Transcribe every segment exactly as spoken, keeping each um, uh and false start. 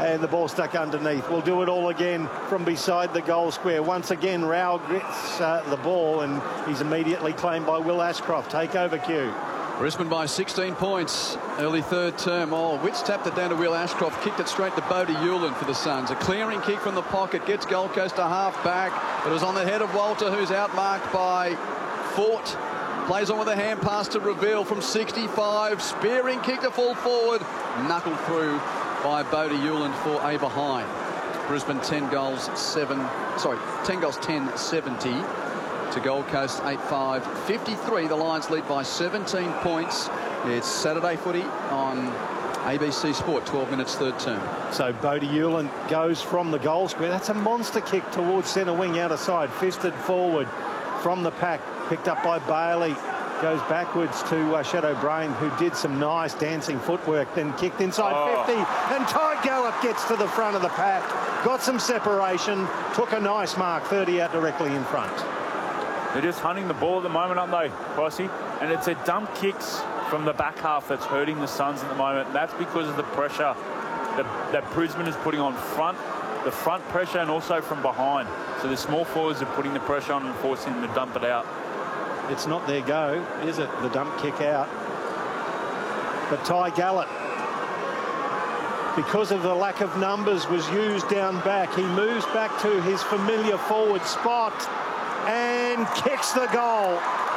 and the ball stuck underneath. We'll do it all again from beside the goal square. Once again, Rowell gets uh, the ball, and he's immediately claimed by Will Ashcroft. Take over, Q. Brisbane by sixteen points, early third term. Oh, Witts tapped it down to Will Ashcroft, kicked it straight to Bodie Hewlin for the Suns. A clearing kick from the pocket, gets Gold Coast a half back, but it was on the head of Walter, who's outmarked by Fort. Plays on with a hand pass to Reveal from sixty-five. Spearing kick to full forward, knuckled through by Bodie Hewlin for a behind. Brisbane ten goals, seven, sorry, ten goals, ten, seventy. To Gold Coast eight five fifty-three. The Lions lead by seventeen points. It's Saturday footy on A B C Sport, twelve minutes third term. So Bodie Hewlin goes from the goal square. That's a monster kick towards centre wing outer side, fisted forward from the pack, picked up by Bailey. Goes backwards to uh, Shadow Brain, who did some nice dancing footwork, then kicked inside oh. fifty, and Ty Gallup gets to the front of the pack, got some separation, took a nice mark, thirty out directly in front. They're just hunting the ball at the moment, aren't they, Bossy? And it's a dump kicks from the back half that's hurting the Suns at the moment. That's because of the pressure that, that Brisbane is putting on front, the front pressure, and also from behind. So the small forwards are putting the pressure on and forcing them to dump it out. It's not their go, is it? The dump kick out. But Ty Gallup, because of the lack of numbers, was used down back. He moves back to his familiar forward spot and kicks the goal.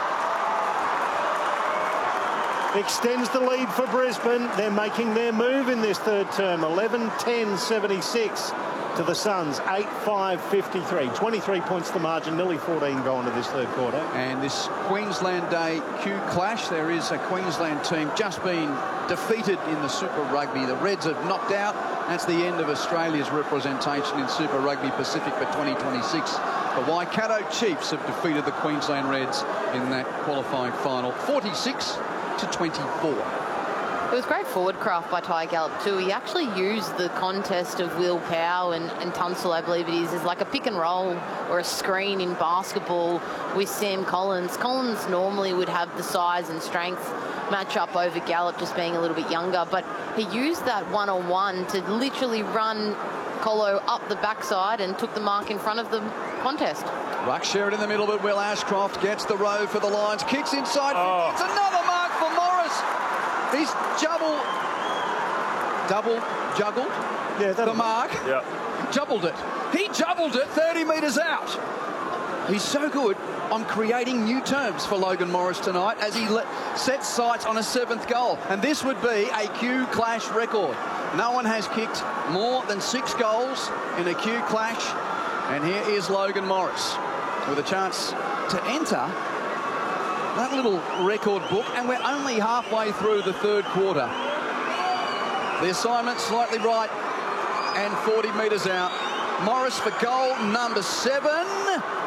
Extends the lead for Brisbane. They're making their move in this third term. eleven ten seventy-six to the Suns. eight five fifty-three. twenty-three points the margin. Nearly fourteen going to this third quarter. And this Queensland Day Q clash, there is a Queensland team just been defeated in the Super Rugby. The Reds have knocked out. That's the end of Australia's representation in Super Rugby Pacific for twenty twenty-six. The Waikato Chiefs have defeated the Queensland Reds in that qualifying final, forty-six to twenty-four. It was great forward craft by Ty Gallup too. He actually used the contest of Will Powell and, and Tunstall, I believe it is, as like a pick and roll or a screen in basketball with Sam Collins. Collins normally would have the size and strength match up over Gallup, just being a little bit younger, but he used that one-on-one to literally run Colo up the backside and took the mark in front of the contest. Ruck Sherrod in the middle, but Will Ashcroft gets the row for the Lions, kicks inside. Oh. It's another mark for Morris. He's juggle, double juggled yeah, the mark. Yeah. Juggled it. He juggled it thirty metres out. He's so good on creating new terms for Logan Morris tonight as he let, sets sights on a seventh goal. And this would be a Q Clash record. No one has kicked more than six goals in a Q Clash. And here is Logan Morris with a chance to enter that little record book. And we're only halfway through the third quarter. The assignment slightly right and forty metres out. Morris for goal number seven.